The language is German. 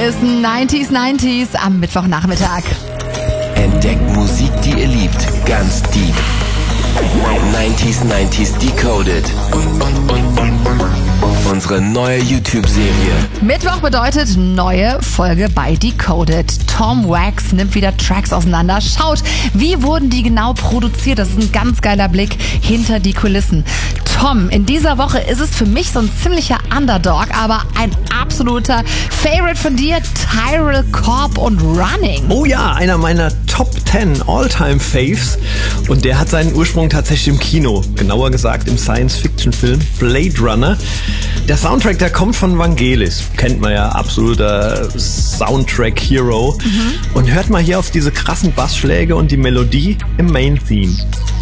Kulissen 90s am Mittwochnachmittag. Entdeckt Musik, die ihr liebt, ganz deep. 90s Decoded. Unsere neue YouTube-Serie. Mittwoch bedeutet neue Folge bei Decoded. Tom Wax nimmt wieder Tracks auseinander. Schaut, wie wurden die genau produziert? Das ist ein ganz geiler Blick hinter die Kulissen. Tom, in dieser Woche ist es für mich so ein ziemlicher Underdog, aber ein absoluter Favorite von dir, Tyrell Corp und Running. Oh ja, einer meiner Top 10 All-Time-Faves. Und der hat seinen Ursprung tatsächlich im Kino. Genauer gesagt im Science-Fiction-Film Blade Runner. Der Soundtrack, der kommt von Vangelis. Kennt man ja, absoluter Soundtrack-Hero. Und hört mal hier auf diese krassen Bassschläge und die Melodie im Main-Theme.